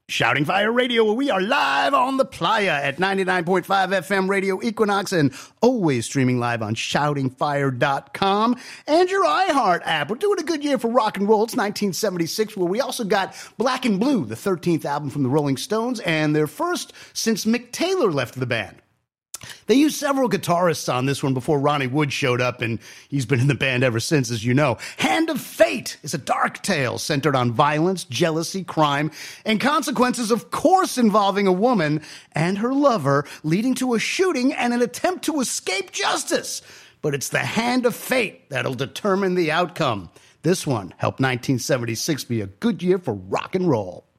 Shouting Fire Radio, where we are live on the playa at 99.5 FM Radio Equinox and always streaming live on shoutingfire.com and your iHeart app. We're doing a good year for rock and roll. It's 1976, where we also got Black and Blue, the 13th album from the Rolling Stones, and their first since Mick Taylor left the band. They used several guitarists on this one before Ronnie Wood showed up, and he's been in the band ever since, as you know. Hand of Fate is a dark tale centered on violence, jealousy, crime, and consequences, of course, involving a woman and her lover, leading to a shooting and an attempt to escape justice. But it's the hand of fate that'll determine the outcome. This one helped 1976 be a good year for rock and roll.